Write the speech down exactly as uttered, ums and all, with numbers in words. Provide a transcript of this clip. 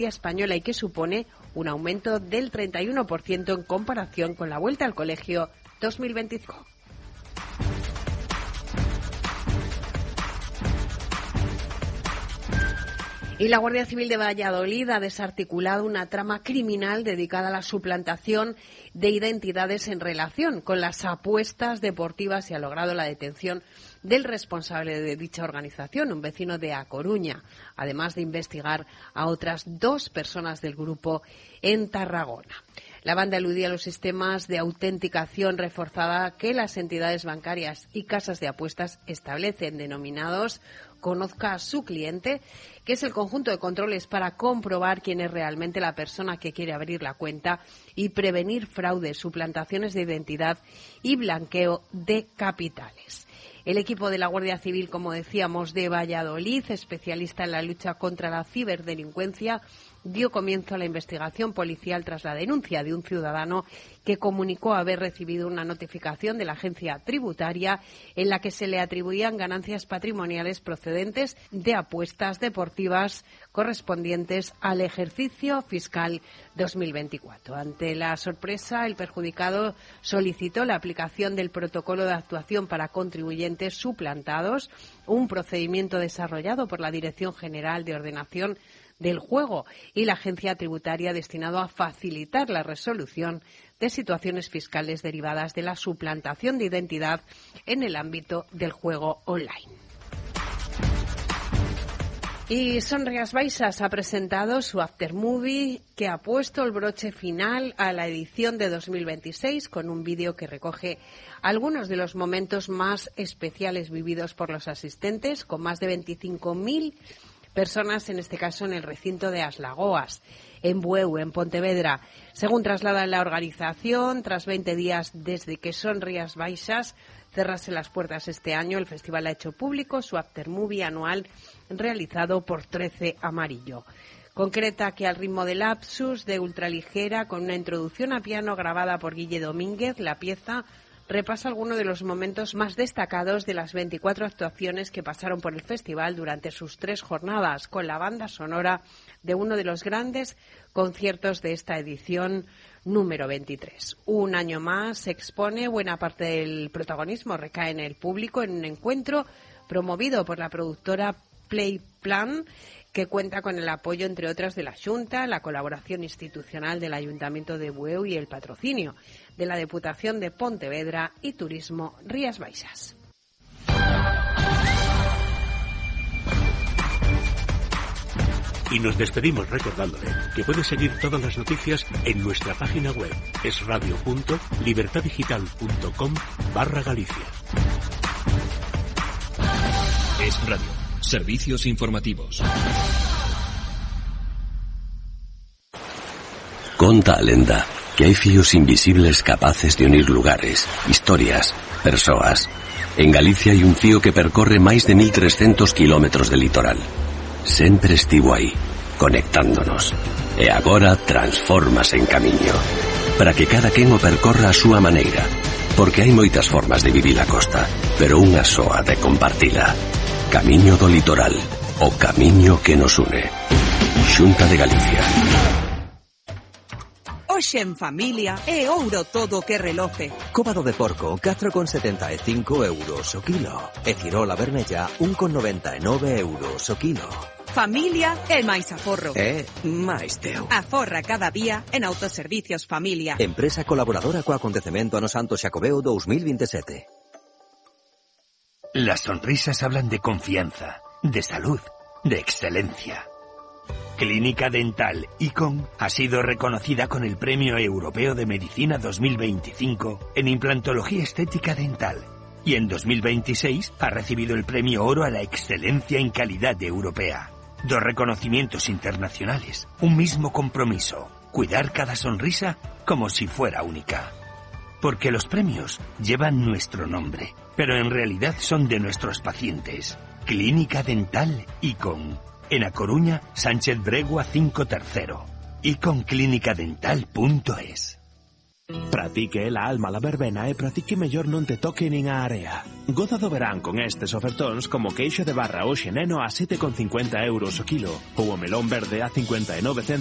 española y que supone un aumento del treinta y uno por ciento en comparación con la vuelta al colegio dos mil veinticinco. Y la Guardia Civil de Valladolid ha desarticulado una trama criminal dedicada a la suplantación de identidades en relación con las apuestas deportivas y ha logrado la detención del responsable de dicha organización, un vecino de A Coruña, además de investigar a otras dos personas del grupo en Tarragona. La banda eludía los sistemas de autenticación reforzada que las entidades bancarias y casas de apuestas establecen, denominados Conozca a su cliente, que es el conjunto de controles para comprobar quién es realmente la persona que quiere abrir la cuenta y prevenir fraudes, suplantaciones de identidad y blanqueo de capitales. El equipo de la Guardia Civil, como decíamos, de Valladolid, especialista en la lucha contra la ciberdelincuencia, dio comienzo a la investigación policial tras la denuncia de un ciudadano que comunicó haber recibido una notificación de la agencia tributaria en la que se le atribuían ganancias patrimoniales procedentes de apuestas deportivas correspondientes al ejercicio fiscal dos mil veinticuatro. Ante la sorpresa, el perjudicado solicitó la aplicación del protocolo de actuación para contribuyentes suplantados, un procedimiento desarrollado por la Dirección General de Ordenación del Juego y la agencia tributaria destinado a facilitar la resolución de situaciones fiscales derivadas de la suplantación de identidad en el ámbito del juego online. Y Son Rías Baixas ha presentado su aftermovie que ha puesto el broche final a la edición de dos mil veintiséis con un vídeo que recoge algunos de los momentos más especiales vividos por los asistentes, con más de veinticinco mil personas, en este caso en el recinto de Aslagoas, en Bueu, en Pontevedra. Según traslada la organización, tras veinte días desde que Son Rías Baixas cerrase las puertas este año, el festival ha hecho público su aftermovie anual realizado por trece Amarillo. Concreta que al ritmo de Lapsus, de ultraligera, con una introducción a piano grabada por Guille Domínguez, la pieza repasa algunos de los momentos más destacados de las veinticuatro actuaciones que pasaron por el festival durante sus tres jornadas, con la banda sonora de uno de los grandes conciertos de esta edición número veintitrés. Un año más se expone, buena parte del protagonismo recae en el público, en un encuentro promovido por la productora Playplan, que cuenta con el apoyo, entre otras, de la Xunta, la colaboración institucional del Ayuntamiento de Bueu y el patrocinio de la Deputación de Pontevedra y Turismo Rías Baixas. Y nos despedimos recordándole que puede seguir todas las noticias en nuestra página web esradio punto libertad digital punto com barra Galicia. Es Radio. Servicios informativos. Conta a lenda que hai fíos invisibles capaces de unir lugares, historias, persoas. En Galicia hai un fío que percorre máis de mil trescentos kilómetros de litoral. Sempre estivo aí, conectándonos. E agora transfórmase en camiño, para que cada quen o percorra a súa maneira. Porque hai moitas formas de vivir a costa, pero unha soa de compartila. Camiño do Litoral, o camiño que nos une. Xunta de Galicia. Hoxe en familia é ouro todo que reloce. Cóbado de porco, catro con setenta e cinco euros o kilo. E cirola vermella, un con noventa e nove euros o kilo. Familia é máis aforro. É máis teu. Aforra cada día en Autoservicios Familia. Empresa colaboradora co acontecemento Ano Santo Xacobeo dos mil veintisiete. Las sonrisas hablan de confianza, de salud, de excelencia. Clínica Dental Icon ha sido reconocida con el Premio Europeo de Medicina dos mil veinticinco en implantología estética dental y en dos mil veintiséis ha recibido el Premio Oro a la excelencia en calidad europea. Dos reconocimientos internacionales, un mismo compromiso, cuidar cada sonrisa como si fuera única. Porque los premios llevan nuestro nombre, pero en realidad son de nuestros pacientes. Clínica Dental Icon. En A Coruña, Sánchez Bregua cinco tercero. icon clínica dental punto es. Pratique la alma la verbena e pratique mellor non te toque nin a area. Goza do verán con estes ofertóns como queixo de barra o xeneno a sete con cincuenta euros o kilo ou o melón verde a cincuenta e nove